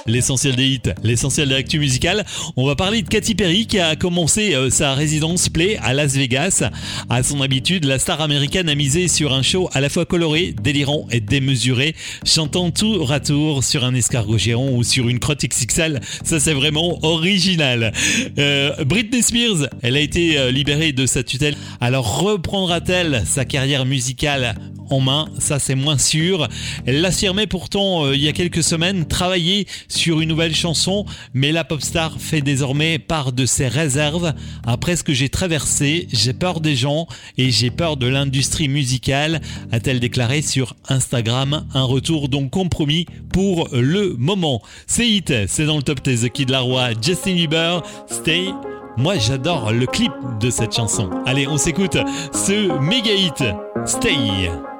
L'essentiel des hits, l'essentiel de l'actu musicale. On va parler de Katy Perry qui a commencé sa résidence Play à Las Vegas. À son habitude, la star américaine a misé sur un show à la fois coloré, délirant et démesuré, chantant tour à tour sur un escargot géant ou sur une crotte XXL. Ça, c'est vraiment original. Britney Spears, elle a été libérée de sa tutelle. Alors reprendra-t-elle sa carrière musicale en main? Ça, c'est moins sûr. Elle l'affirmait pourtant il y a quelques semaines travailler sur une nouvelle chanson, mais la pop star fait désormais part de ses réserves. Après ce que j'ai traversé, j'ai peur des gens et j'ai peur de l'industrie musicale, a-t-elle déclaré sur Instagram. Un retour donc compromis pour le moment. C'est hit, c'est dans le top des The Kid Laroi, Justin Bieber, Stay. Moi, j'adore le clip de cette chanson. Allez, on s'écoute ce méga hit, Stay.